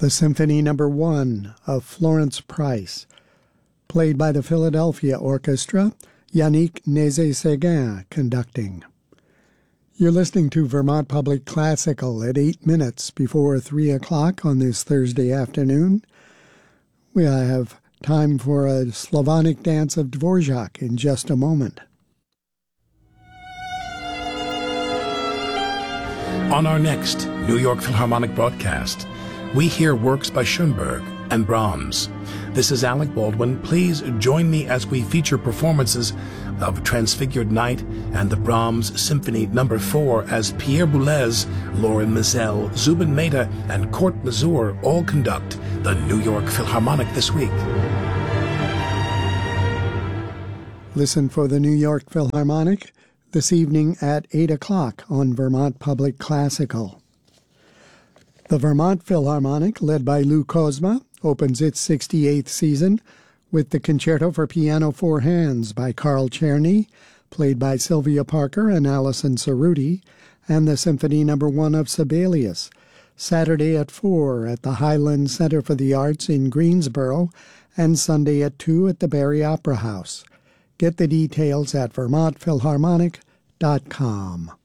the Symphony No. 1 of Florence Price, played by the Philadelphia Orchestra, Yannick Nézet-Séguin conducting. You're listening to Vermont Public Classical at 8 minutes before 3 o'clock on this Thursday afternoon. We have time for a Slavonic dance of Dvorak in just a moment. On our next New York Philharmonic broadcast, we hear works by Schoenberg and Brahms. This is Alec Baldwin. Please join me as we feature performances of Transfigured Night and the Brahms Symphony No. 4 as Pierre Boulez, Lauren Mizell, Zubin Mehta, and Court Mazur all conduct the New York Philharmonic this week. Listen for the New York Philharmonic this evening at 8 o'clock on Vermont Public Classical. The Vermont Philharmonic, led by Lou Kozma, opens its 68th season with the Concerto for Piano 4 Hands by Carl Czerny, played by Sylvia Parker and Alison Cerruti, and the Symphony No. 1 of Sibelius, Saturday at 4 at the Highland Center for the Arts in Greensboro, and Sunday at 2 at the Barry Opera House. Get the details at vermontphilharmonic.com.